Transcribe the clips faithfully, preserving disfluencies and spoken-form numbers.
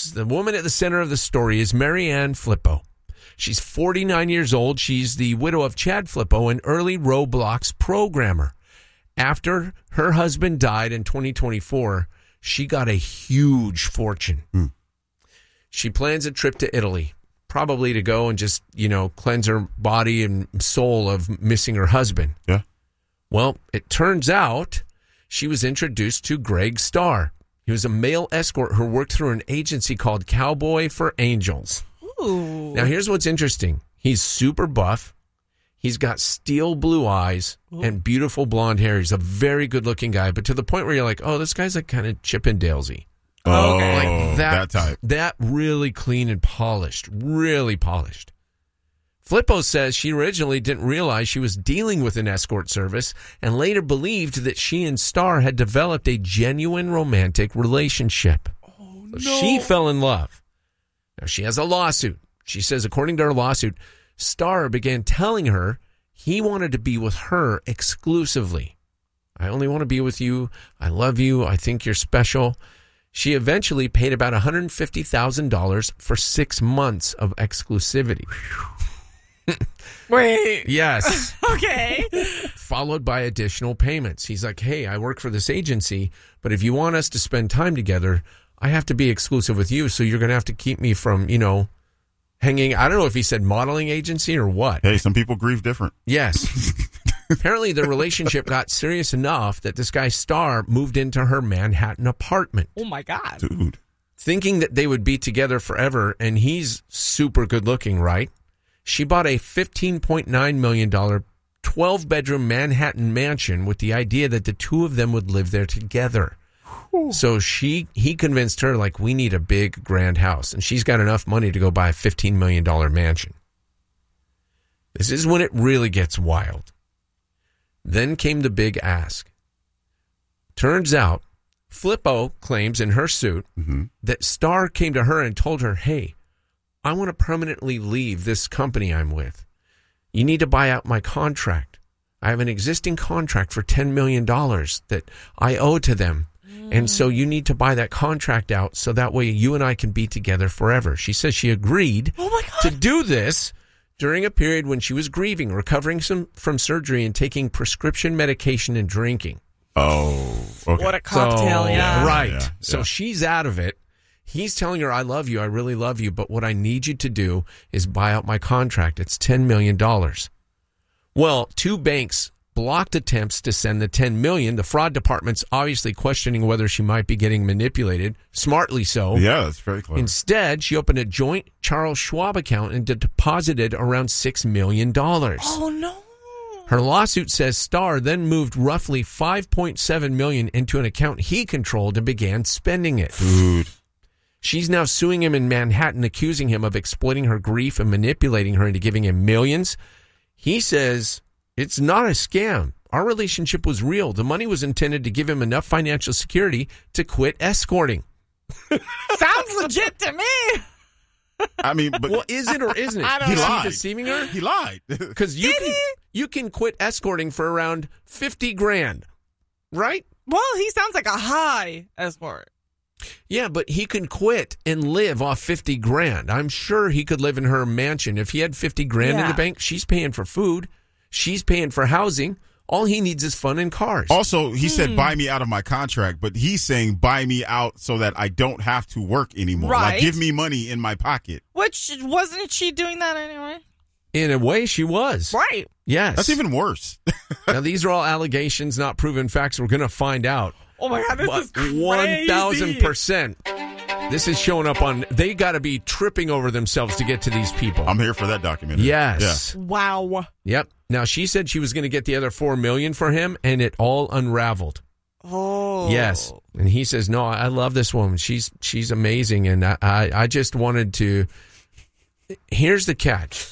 Yes, the woman at the center of the story is Marianne Flippo. She's forty-nine years old. She's the widow of Chad Flippo, an early Roblox programmer. After her husband died in twenty twenty-four, she got a huge fortune. Mm. She plans a trip to Italy, probably to go and just, you know, cleanse her body and soul of missing her husband. Yeah. Well, it turns out she was introduced to Greg Starr. He was a male escort who worked through an agency called Cowboy for Angels. Ooh. Now, here's what's interesting. He's super buff. He's got steel blue eyes Ooh. and beautiful blonde hair. He's a very good-looking guy, but to the point where you're like, oh, this guy's like kind of Chippendalesy. Oh, like that, that type. That really clean and polished, really polished. Flippo says she originally didn't realize she was dealing with an escort service and later believed that she and Starr had developed a genuine romantic relationship. Oh, so no. She fell in love. Now, she has a lawsuit. She says, according to her lawsuit, Starr began telling her he wanted to be with her exclusively. I only want to be with you. I love you. I think you're special. She eventually paid about one hundred fifty thousand dollars for six months of exclusivity. Wait. Yes. Okay. Followed by additional payments. He's like, hey, I work for this agency, but if you want us to spend time together, I have to be exclusive with you, so you're going to have to keep me from, you know, hanging. I don't know if he said modeling agency or what. Hey, some people grieve different. Yes. Apparently, their relationship got serious enough that this guy Starr moved into her Manhattan apartment. Oh, my God. Dude. Thinking that they would be together forever, and he's super good looking, right? She bought a fifteen point nine million dollars twelve-bedroom Manhattan mansion with the idea that the two of them would live there together. Whew. So she, he convinced her, like, we need a big, grand house. And she's got enough money to go buy a fifteen million dollars mansion. This is when it really gets wild. Then came the big ask. Turns out, Flippo claims in her suit mm-hmm. that Starr came to her and told her, hey, I want to permanently leave this company I'm with. You need to buy out my contract. I have an existing contract for ten million dollars that I owe to them. Mm. And so you need to buy that contract out so that way you and I can be together forever. She says she agreed oh my God. to do this during a period when she was grieving, recovering some, from surgery, and taking prescription medication and drinking. Oh, okay. What a cocktail, so, yeah. Right. Yeah, yeah. So she's out of it. He's telling her, I love you, I really love you, but what I need you to do is buy out my contract. It's ten million dollars. Well, two banks blocked attempts to send the ten million dollars. The fraud department's obviously questioning whether she might be getting manipulated, smartly so. Yeah, that's very clever. Instead, she opened a joint Charles Schwab account and deposited around six million dollars. Oh, no. Her lawsuit says Starr then moved roughly five point seven million dollars into an account he controlled and began spending it. Dude. She's now suing him in Manhattan, accusing him of exploiting her grief and manipulating her into giving him millions. He says it's not a scam. Our relationship was real. The money was intended to give him enough financial security to quit escorting. Sounds legit to me. I mean, but well, is it or isn't it? I don't he know. lied. Is he deceiving her? He lied. Because you Did can he? you can quit escorting for around fifty grand, right? Well, he sounds like a high escort. Yeah, but he can quit and live off fifty grand. I'm sure he could live in her mansion. If he had fifty grand Yeah. in the bank, she's paying for food. She's paying for housing. All he needs is fun and cars. Also, he Hmm. said, buy me out of my contract, but he's saying, buy me out so that I don't have to work anymore. Right. Like, give me money in my pocket. Which, wasn't she doing that anyway? In a way, she was. Right. Yes. That's even worse. Now, these are all allegations, not proven facts. We're going to find out. Oh, my God, this is crazy. one thousand percent. This is showing up on, they got to be tripping over themselves to get to these people. I'm here for that documentary. Yes. Wow. Yep. Now, she said she was going to get the other four million dollars for him, and it all unraveled. Oh. Yes. And he says, no, I love this woman. She's she's amazing, and I, I, I just wanted to... Here's the catch.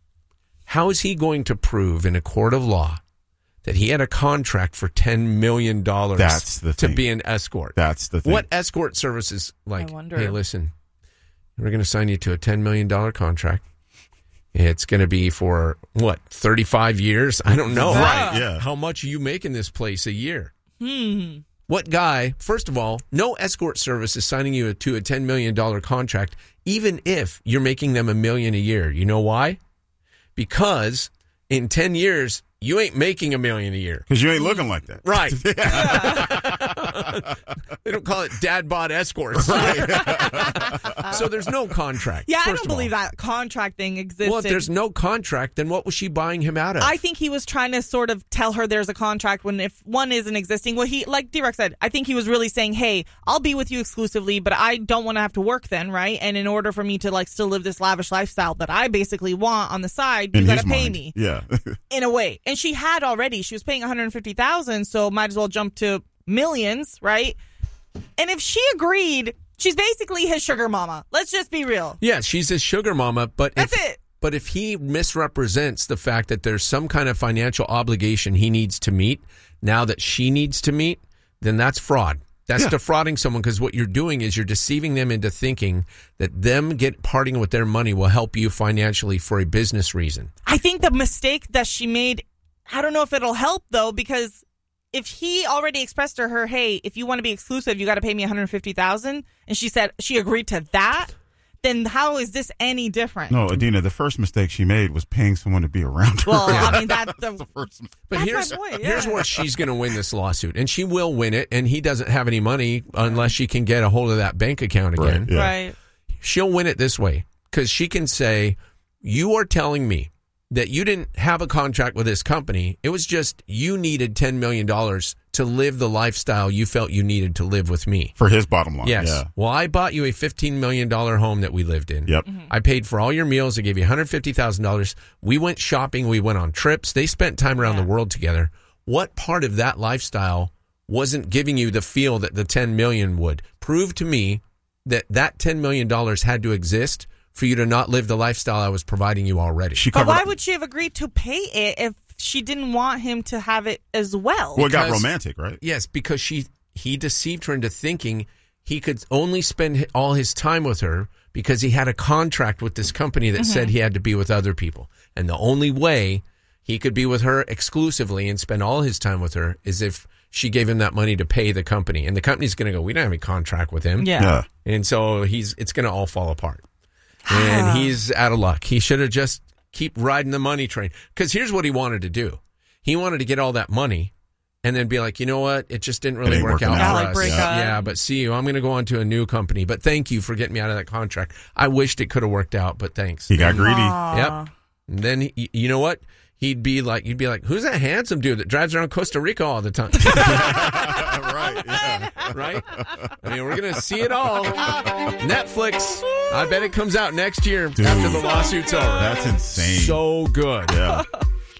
How is he going to prove in a court of law that he had a contract for ten million dollars That's the to thing. be an escort? That's the thing. What escort services like, I wonder. hey, listen, we're going to sign you to a ten million dollars contract. It's going to be for, what, thirty-five years? I don't know. Right, yeah. How much are you making this place a year? Hmm. What guy, first of all, no escort service is signing you to a ten million dollars contract, even if you're making them a million a year. You know why? Because in ten years, you ain't making a million a year. Because you ain't looking like that. Right. They don't call it dad bod escorts. So there's no contract. Yeah, I first don't of all. believe that contract thing existed. Well, if there's no contract, then what was she buying him out of? I think he was trying to sort of tell her there's a contract when if one isn't existing. Well, he, like D-Rex said, I think he was really saying, hey, I'll be with you exclusively, but I don't want to have to work then, right? And in order for me to like still live this lavish lifestyle that I basically want on the side, you In got his to pay mind. me. Yeah. In a way. And she had already. She was paying one hundred fifty thousand dollars, so might as well jump to millions, right? And if she agreed, she's basically his sugar mama. Let's just be real. Yeah, she's his sugar mama, but That's if, it. But if he misrepresents the fact that there's some kind of financial obligation he needs to meet now that she needs to meet, then that's fraud. That's Yeah. defrauding someone, because what you're doing is you're deceiving them into thinking that them get parting with their money will help you financially for a business reason. I think the mistake that she made, I don't know if it'll help, though, because if he already expressed to her, hey, if you want to be exclusive, you got to pay me one hundred fifty thousand dollars, and she said she agreed to that, then how is this any different? No, Adina, the first mistake she made was paying someone to be around her. Well, I mean, that's the... the first mistake. But That's here's my point, here's yeah. where she's going to win this lawsuit, and she will win it, and he doesn't have any money unless she can get a hold of that bank account again. Right, yeah. Right. She'll win it this way, because she can say, you are telling me that you didn't have a contract with this company. It was just you needed ten million dollars to live the lifestyle you felt you needed to live with me. For his bottom line. Yes. Yeah. Well, I bought you a fifteen million dollars home that we lived in. Yep. I paid for all your meals. I gave you one hundred fifty thousand dollars. We went shopping. We went on trips. They spent time around Yeah. the world together. What part of that lifestyle wasn't giving you the feel that the ten million dollars would? Prove to me that that ten million dollars had to exist for you to not live the lifestyle I was providing you already. She But covered. why would she have agreed to pay it if she didn't want him to have it as well? well, it got because- romantic, right? Yes, because she he deceived her into thinking he could only spend all his time with her because he had a contract with this company that said he had to be with other people. And the only way he could be with her exclusively and spend all his time with her is if she gave him that money to pay the company. And the company's going to go, we don't have any contract with him. Yeah. Yeah. And so he's it's going to all fall apart. And he's out of luck. He should have just keep riding the money train. Because here's what he wanted to do. He wanted to get all that money and then be like, you know what? It just didn't really ain't work working out out. for Like us. break yeah. up. yeah, but see you. I'm going to go on to a new company. But thank you for getting me out of that contract. I wished it could have worked out, but thanks. He got greedy. Yep. And then, he, you know what? He'd be like, you'd be like, who's that handsome dude that drives around Costa Rica all the time? Right. Yeah. Right? I mean, we're going to see it all. Netflix. I bet it comes out next year Dude. after the lawsuit's over. That's insane. So good. Yeah.